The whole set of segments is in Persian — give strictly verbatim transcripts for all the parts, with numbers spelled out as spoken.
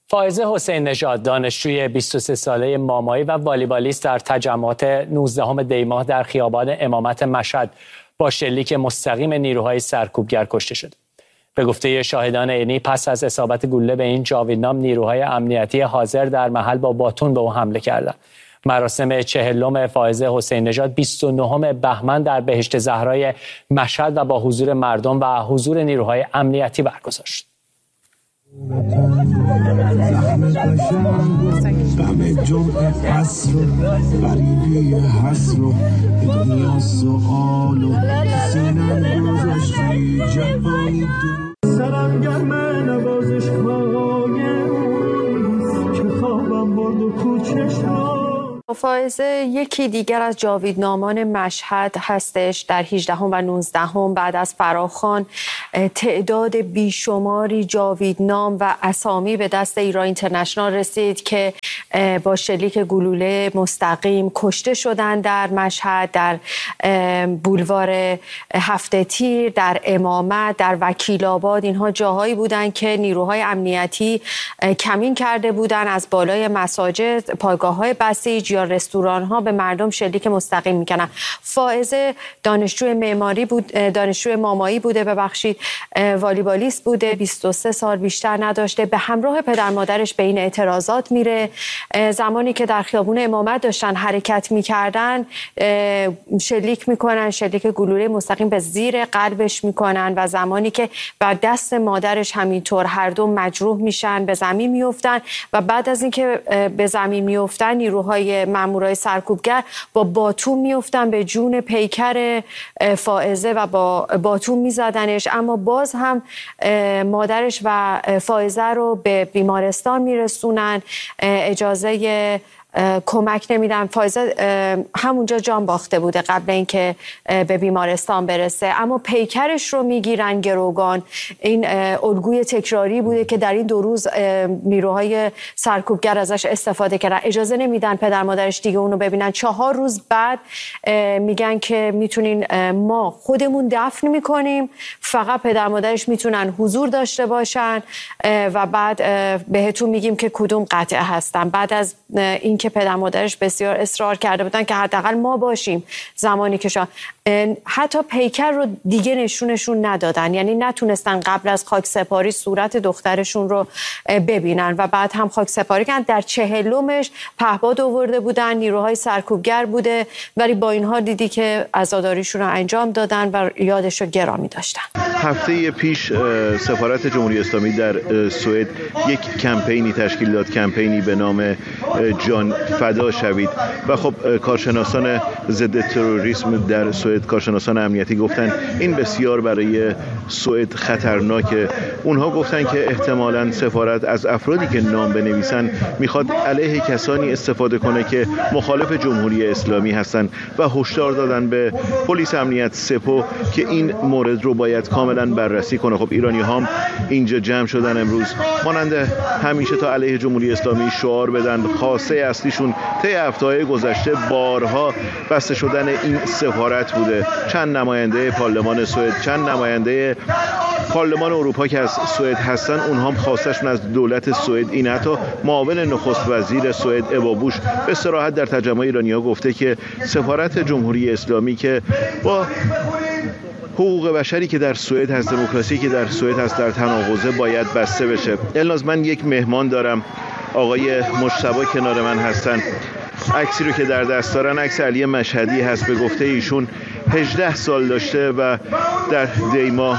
فائزه حسین نژاد، دانشجوی بیست و سه ساله مامایی و والیبالیست، در تجمعات نوزدهم دی ماه در خیابان امامت مشهد با شلیک مستقیم نیروهای سرکوبگر کشته شد. به گفته شاهدان عینی، پس از اصابت گلوله به این جاویدنام، نیروهای امنیتی حاضر در محل با باتون به او حمله کردند. مراسم چهلم فائزه حسین نژاد بیست و نهم بهمن در بهشت زهرای مشهد و با حضور مردم و حضور نیروهای امنیتی برگزار شد. فائزه یکی دیگر از جاویدنامان مشهد هستش. در هجدهم و نوزدهم بعد از فراخوان تعداد بیشماری جاویدنام و اسامی به دست ایران اینترنشنال رسید که با شلیک گلوله مستقیم کشته شدند در مشهد، در بولوار هفته تیر، در امامت، در وکیل آباد. اینها جاهایی بودند که نیروهای امنیتی کمین کرده بودند، از بالای مساجد، پایگاه‌های بسیج یا رستوران‌ها به مردم شلیک مستقیم می‌کنن. فائزه دانشجوی معماری بود، دانشجوی مامایی بوده، ببخشید والیبالیست بوده، بیست و سه سال بیشتر نداشته. به همراه پدر مادرش به این اعتراضات میره. زمانی که در خیابون امامت داشتن حرکت می‌کردن، شلیک می‌کنن، شلیک گلوله مستقیم به زیر قلبش می‌کنن و زمانی که بر دست مادرش همینطور هر دو مجروح میشن، به زمین میافتن و بعد از اینکه به زمین میافتن، نیروهای مامورای سرکوبگر با باتون میافتن به جون پیکر فائزه و با باتون میزدنش، اما باز هم مادرش و فائزه رو به بیمارستان میرسونن، اجازه کمک نمیدن. فائزه همونجا جان باخته بوده قبل اینکه به بیمارستان برسه، اما پیکرش رو میگیرن گروگان. این الگوی تکراری بوده که در این دو روز نیروهای سرکوبگر ازش استفاده کردن. اجازه نمیدن پدر مادرش دیگه اونو ببینن. چهار روز بعد میگن که میتونین، ما خودمون دفن میکنیم، فقط پدر مادرش میتونن حضور داشته باشن و بعد بهتون میگیم که کدوم قطعه هستن. بعد از این که پدر مادرش بسیار اصرار کرده بودن که حداقل ما باشیم زمانی که شا... حتی پیکر رو دیگه نشونشون ندادن، یعنی نتونستن قبل از خاک سپاری صورت دخترشون رو ببینن و بعد هم خاک سپاری کردن. در چهلمش پهپاد آورده بودن، نیروهای سرکوبگر بوده، ولی با اینها دیدی که عزاداریشون رو انجام دادن و یادش رو گرامی داشتن. هفته پیش سفارت جمهوری اسلامی در سوئد یک کمپینی تشکیل داد، کمپینی به نام جان فدا شوید و خب کارشناسان ضد تروریسم در سوئد، کارشناسان امنیتی گفتن این بسیار برای سوئد خطرناکه. اونها گفتن که احتمالاً سفارت از افرادی که نام بنویسن میخواد علیه کسانی استفاده کنه که مخالف جمهوری اسلامی هستن و هشدار دادن به پلیس امنیت سپو که این مورد رو باید کاملا بررسی کنه. خب ایرانی هم اینجا جمع شدن امروز مانند همیشه تا علیه جمهوری اسلامی شعار بدن. خواسته اصلیشون طی هفته‌های گذشته بارها بسته شدن این سفارت بوده. چند نماینده پارلمان سوئد، چند نماینده پارلمان اروپا که از سوئد هستن، اونها هم خواستشون از دولت سوئد این. حتی معاون نخست وزیر سوئد اوا بوش به صراحت در تجمع ایرانی‌ها گفته که سفارت جمهوری اسلامی که با حقوق بشری که در سوئد هست، دموکراسی که در سوئد هست در تناقضه، باید بسته بشه. الناز من یک مهمان دارم، آقای مجتبی کنار من هستن. عکسی رو که در دست دارن عکس علی مشهدی هست. به گفته ایشون هجده سال داشته و در دی ماه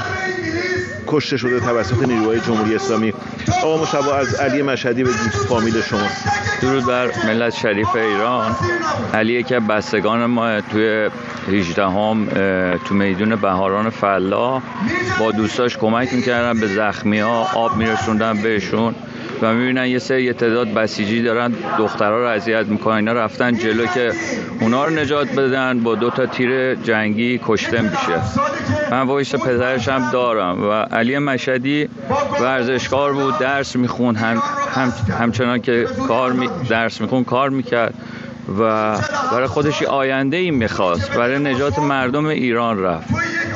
کشته شده توسط نیروهای جمهوری اسلامی. آقا مجتبی، از علی مشهدی بگید فامیل شما. درود بر ملت شریف ایران. علی که بستگان ما توی هجدهم تو میدون بهاران فلاح با دوستاش کمک میکردن به زخمی ها، آب میرسوندن بهشون و میبینن یه سری تعداد بسیجی دارن دخترها رو اذیت میکنن. اینا رفتن جلو که اونا رو نجات بدن، با دو تا تیر جنگی کشته میشه. من وایس پدرش هم دارم و علی مشهدی ورزشکار بود، درس میخون، هم, هم همچنان که کار می درس میخون کار میکرد و برای خودش آینده ای میخواست، برای نجات مردم ایران رفت.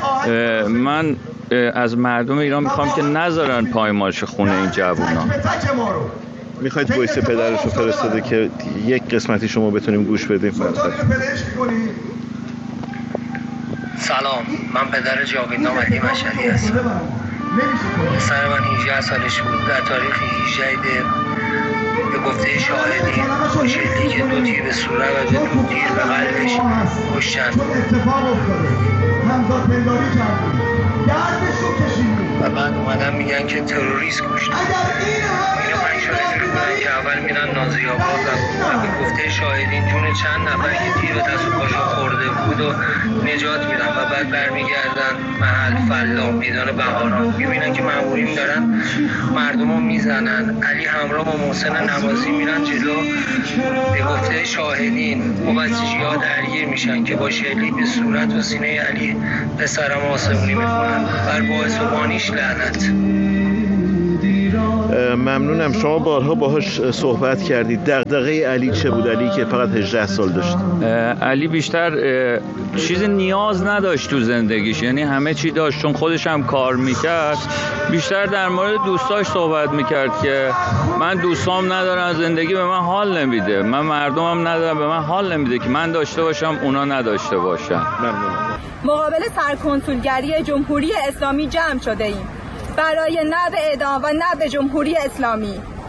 من از مردم ایران میخوام که نذارن پایمالش خونه این جوونا. میخواید وایس پدرش رو فرستاده که یک قسمتی شما بتونیم گوش بدیم؟ سلام، من پدر جاویدنام علی مشهدی هستم. پسر من هجده سالش بود. در تاریخ هجده به گفته شاهدین با شلیک دو تیر به صورت و دو تیر به قلبش کشتن و بعد اومدن میگن که تروریست کشتن. اینو من شاهدی رو بودن که اول میرن نازی آباد و به گفته شاهدین جون چند نفر که تیر به دست و پاشون خورده بود و نجات میدن و بعد برمیگردن محل فلا میدان بهاران میبینن که مامورین دارن مردم رو میزنن. علی همراه با محسن نمازی میرن جلو. به گفته شاهدین مبسیجی ها درگیر میشن که با شلیک به صورت و سینه علی پسرم آسمونی میکنن. بر باعث و بانیش لعنت. ممنونم. شما بارها باهاش صحبت کردید. دغدغه علی چه بود؟ علی که فقط هجده سال داشت. علی بیشتر چیز نیاز نداشت تو زندگیش، یعنی همه چی داشت چون خودش هم کار میکرد. بیشتر در مورد دوستاش صحبت میکرد که من دوستام ندارم، زندگی به من حال نمیده، من مردمم ندارم به من حال نمیده که من داشته باشم اونا نداشته باشن. ممنونم. مقابل سرکنسولگری جمهوری اسلامی جمع شده ایم برای نه به اعدام و نه به جمهوری اسلامی.